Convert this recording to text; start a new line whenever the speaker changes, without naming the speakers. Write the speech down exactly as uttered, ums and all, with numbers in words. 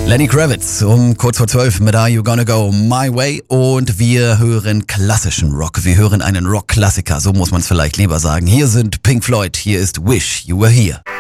Lenny Kravitz um kurz vor zwölf mit Are You Gonna Go My Way und wir hören klassischen Rock. Wir hören einen Rock-Klassiker, so muss man es vielleicht lieber sagen. Hier sind Pink Floyd, hier ist Wish You Were Here.